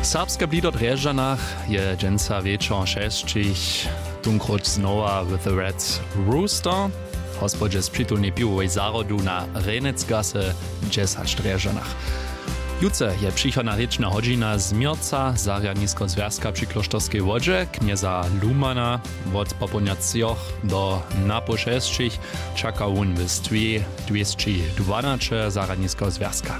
Serbska blido Drježdžanach je dženca večer šesčich, tunkrot znova with the Red Rooster. Hospodže z přitulnej piwovej zárodu na Renecgasse 10 Drježdžanach. Juce je přichodná rečna hodžina z Mirca, zarjadnisko związka przy Kloštorskej wodže, knieza Lumana, od popolňacioch do napošesčich, čaka on v ství 212 zarjadnisko związka.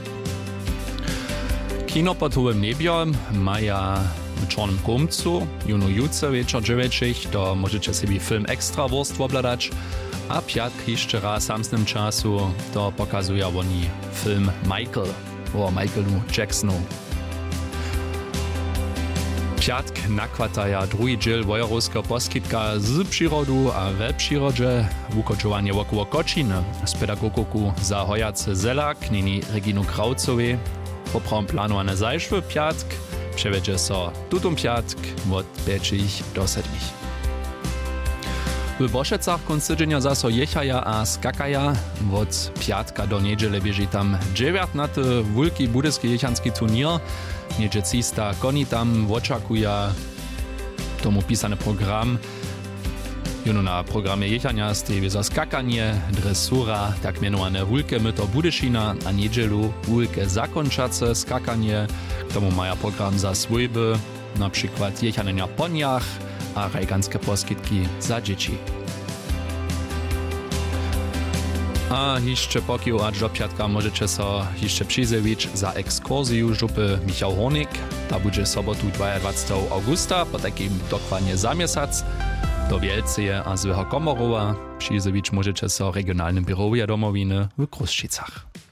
Kino pod hołym nebiom maja w Czarnym Komcu, juno juce wieczor 9, to możecie sobie film Extra Wurst wobladać, a piatk jeszcze raz samsnym czasu to pokazuje oni film Michael o Michaelu Jacksonu. Piatk nakwataja drugi dziel wojeruskiego poskitka z przyrodu a we przyrodzie, wukočovanie wokoło Kočin z pedagogku za Hojace Zelak, nini Reginu Kraucowej. Poprom planowane zajszwy piatk przewiedzie so tutum piatk od 5 do 7. W Bošecach koncydzenia zaso jechaja a skakaja, od piatka do niedziele bieži tam 19. wulki budyski jechanski turnier. Niedziecista koni tam oczakuje tomu pisany program. Juno na programie jechania steje za skakanie, dresura, tak mianowane wulke myto Budyšina, a niedzielu wulke zakończace skakanie. K tomu maja program za swojby, na przykład jechanie na poniach, a rajganskie poskitki za dzieci. A jeszcze pokiu aż do piatka możecie so jeszcze przyzewić za ekskursję żupy Michał Hornik. Ta będzie sobotu 22 augusta, po takim dokładnie za miesiąc. Do Wielceje a Złego Komorowa przyzewić możecie so regionalnym biurowie domowiny w Kruszczycach.